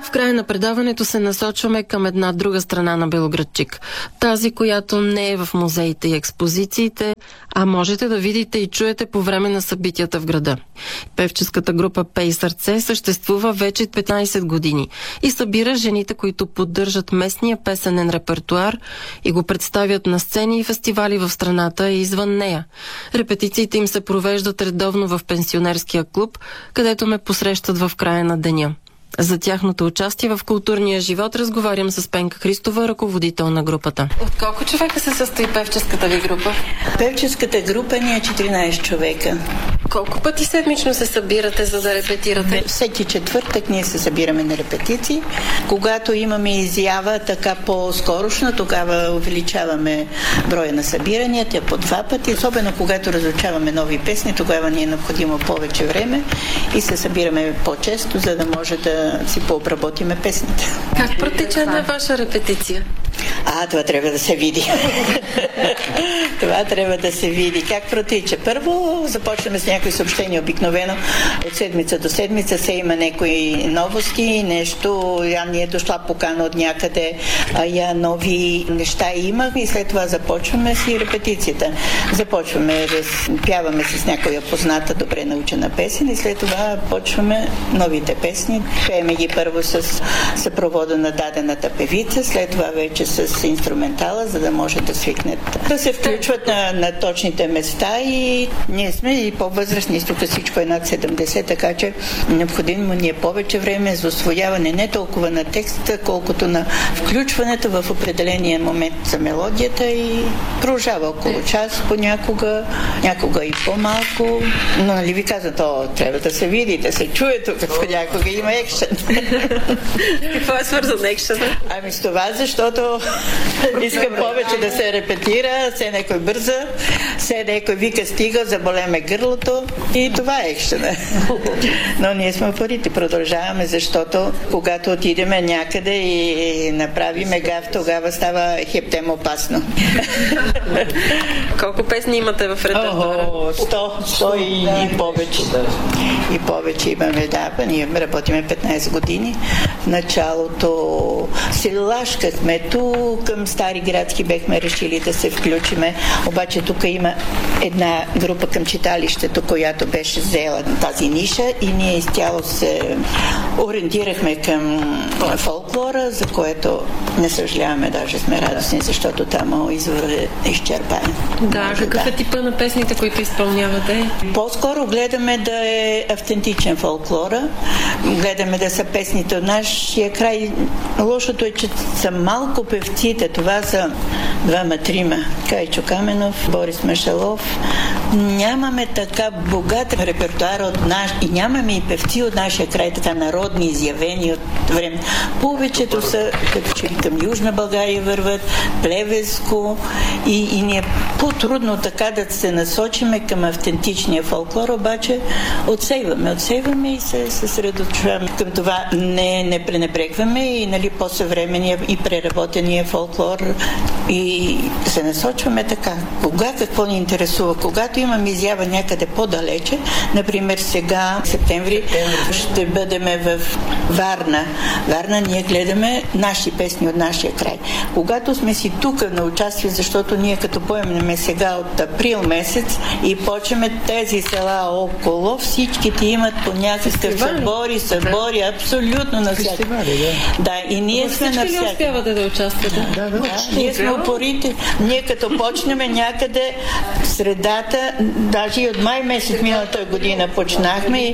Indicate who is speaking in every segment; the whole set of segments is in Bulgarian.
Speaker 1: В края на предаването се насочваме към една друга страна на Белоградчик. Тази, която не е в музеите и експозициите, а можете да видите и чуете по време на събитията в града. Певческата група Пей сърце съществува вече 15 години и събира жените, които поддържат местния песенен репертуар и го представят на сцени и фестивали в страната и извън нея. Репетициите им се провеждат редовно в пенсионерския клуб, където ме посрещат в края на деня. За тяхното участие в културния живот разговарям с Пенка Христова, ръководител на групата. От колко човека се състои певческата ви група?
Speaker 2: Певческата група ни е 14 човека.
Speaker 1: Колко пъти седмично се събирате, за да репетирате?
Speaker 2: Всеки четвъртък ние се събираме на репетиции. Когато имаме изява така по-скорошна, тогава увеличаваме броя на събиранията по 2 пъти. Особено когато разучаваме нови песни, тогава ни е необходимо повече време и се събираме по-често, за да може да си пообработиме песните.
Speaker 1: Как протича една ваша репетиция?
Speaker 2: Това трябва да се види. Това трябва да се види. Как протича? Първо започваме с някои съобщения. Обикновено от седмица до седмица се има някои новости, нещо, ни е дошла покана от някъде, нови неща има и след това започваме си репетицията. Започваме, пяваме с някоя позната, добре научена песен и след това почваме новите песни. Пееме ги първо с съпровода на дадената певица, след това вече с инструментала, за да може да свикнат. Да се включват на точните места и ние сме и по-възрастни. Тук всичко е над 70, така че необходимо ни е повече време за усвояване не толкова на текста, колкото на включването в определения момент за мелодията и продължава около час понякога, някога и по-малко. Но нали ви казвам, трябва да се види, да се чуе тук, понякога има екшен.
Speaker 1: Какво е свързано екшена?
Speaker 2: С това, защото искам повече да се репетира, все някой бърза, все някой вика стига, заболеме гърлото и това е екшена. Но ние сме парите, продължаваме, защото когато отидеме някъде и направиме гаф, тогава става хептем опасно.
Speaker 1: Колко песни имате в репертуара?
Speaker 2: 100 и повече. И повече имаме, ние работиме 15 години. В началото се лашкахме тук, към Стари градски бехме решили да се включиме, обаче тук има една група към читалището, която беше взела тази ниша и ние изцяло се ориентирахме към фолклора, за което не съжаляваме, даже сме радостни, защото там извор е изчерпан.
Speaker 1: Да, какъв е типа на песните, които изпълнявате?
Speaker 2: По-скоро гледаме да е автентичен фолклора, гледаме да са песните от нашия край. Лошото е, че са малко певците, това са 2-3, Кайчо Каменов, Борис Машалов. Нямаме така богат репертуар от и нямаме и певци от нашия край, така народни, изявени от време. Повечето са като че към Южна България върват, Плевенско и ни е по-трудно така да се насочиме към автентичния фолклор, обаче отсейваме и се съсредоточаваме към това. Не пренебрегваме и по-съвременния и преработения фолклор и се насочваме така. Какво ни интересува? Когато имаме изява някъде по-далече, например сега, септември, ще бъдем в Варна. Варна ние гледаме наши песни от нашия край. Когато сме си тук на участие, защото ние като поемнеме сега от април месец и почваме тези села около, всичките имат по някакъв събори, абсолютно навсякъде. Да, и ние сме навсякъде.
Speaker 1: Всички ли успявате да участвате?
Speaker 2: Да, ние сме упорити. Ние като почнем някъде в средата, даже и от май месец миналата година почнахме,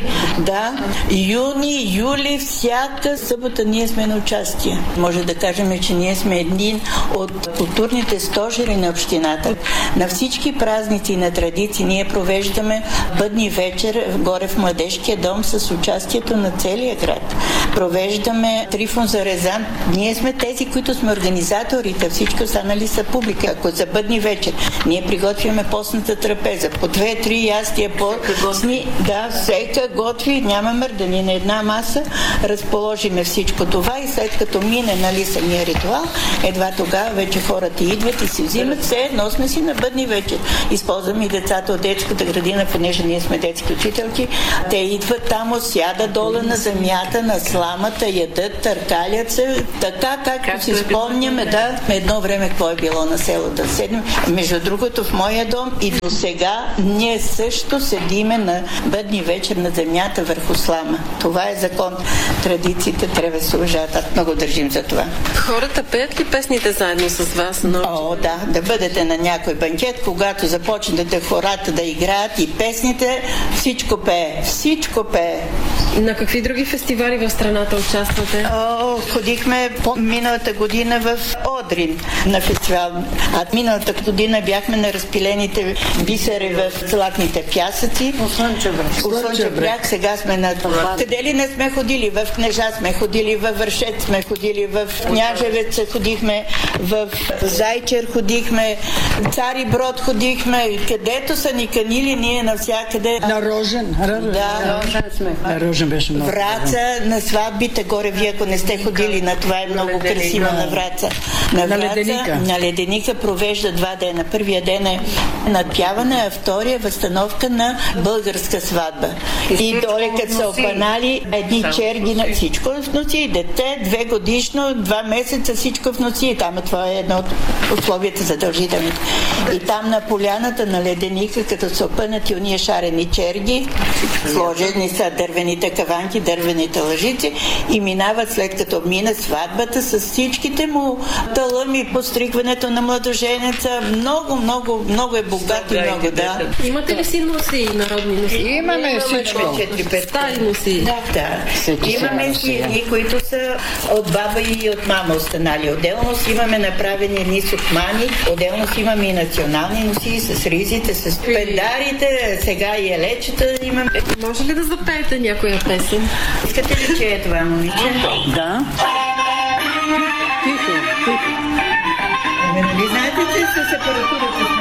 Speaker 2: юни, юли, всяка събота ние сме на участие. Може да кажем, че ние сме един от културните стожери на общината. На всички празници и на традиции ние провеждаме бъдни вечер горе в Младежкия дом с участието на целия град. Провеждаме Трифон Зарезан. Ние сме тези, които сме организаторите, всички останали са публика. Ако за бъдни вечер ние приготвяме постната трапеза, по 2-3 ястия постни, всека готви, няма мърдани на една маса, разположиме всичко това и след като мине самия ритуал, едва тогава вече хората идват и си взимат, все едно сме си на бъдни вечер. Използваме и децата от детската градина, понеже ние сме детски учителки. Те идват там, сядат долу на земята, на слама, сламата, ядат, търкалят се, така както си спомняме, да, едно време какво е било на село да седнем. Между другото, в моя дом и до сега ние също седиме на бъдни вечер на земята върху слама. Това е закон. Традициите трябва да се уважават. Аз много държим за това.
Speaker 1: Хората пеят ли песните заедно с вас?
Speaker 2: О, да бъдете на някой банкет, когато започнете хората да играят и песните, всичко пее. Всичко пее.
Speaker 1: На какви други фестивали в страната участвате?
Speaker 2: Ходихме миналата година в Одрин на фестивал. А миналата година бяхме на разпилените бисери в златните пясъци. Слънчев бряг. Сега сме на това. Къде ли не сме ходили? В Кнежа сме ходили, в Вършец сме ходили, в Княжевец ходихме, в Зайчер ходихме, Цари Брод ходихме. Където са ни канили, ние навсякъде.
Speaker 3: На Рожен.
Speaker 2: Да.
Speaker 3: На Рожен беше много.
Speaker 2: Враца, на сватбите горе, вие ако не сте ходили на това, е много красиво на Враца. На Леденика провежда 2 дена. Първия ден е надпяване, а втория възстановка на българска сватба. И доле, като са опанали едни черги на всичко в носи. Дете, 2 годишно, 2 месеца, всичко в носи. Там това е едно от условията задължителните. И там на поляната на Леденика, като са опънати уния шарени черги, сложени са дървените каванки, дървените лъжици и минават, след като мина сватбата с всичките му талъми, постригването на младоженеца. Много е богат и много, да.
Speaker 1: Имате ли си носи, народни носи?
Speaker 2: Имаме всичко.
Speaker 1: Стари носи.
Speaker 2: Да. Имаме си едни, които са от баба и от мама останали. Отделно си имаме направени едни сукмани, отделно си имаме и национални носи с ризите, с пендарите, сега и елечета имаме.
Speaker 1: Може ли да запеете някоя песен?
Speaker 2: Искате ли, че е това, момиче?
Speaker 3: Да. Тихо.
Speaker 2: Нали знаете, че с апаратурата